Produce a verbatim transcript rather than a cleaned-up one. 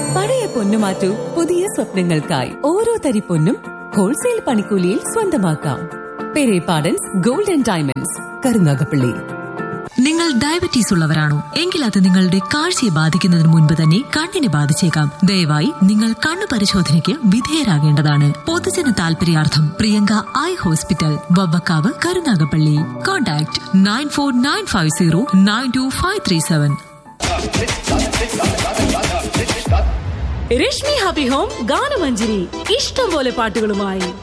പഴയ പൊന്നു മാറ്റൂ, പുതിയ സ്വപ്നങ്ങൾക്കായി. ഓരോ തരി പൊന്നും ഹോൾസെയിൽ പണിക്കൂലിയിൽ സ്വന്തമാക്കാം. Perepadans gold and diamonds, Karunagappally. നിങ്ങൾ ഡയബറ്റീസ് ഉള്ളവരാണോ? എങ്കിൽ അത് നിങ്ങളുടെ കാഴ്ചയെ ബാധിക്കുന്നതിന് മുൻപ് തന്നെ കണ്ണിനെ ബാധിച്ചേക്കാം. ദയവായി നിങ്ങൾ കണ്ണു പരിശോധനയ്ക്ക് വിധേയരാകേണ്ടതാണ്. പൊതുജന താൽപര്യാർത്ഥം Priyanka eye hospital, Vavvakkavu, Karunagappally. Contact nine four nine five zero nine to five three seven. Rashmi happy home ഗാനമഞ്ജരി, ഇഷ്ടം പോലെ പാട്ടുകളുമായി.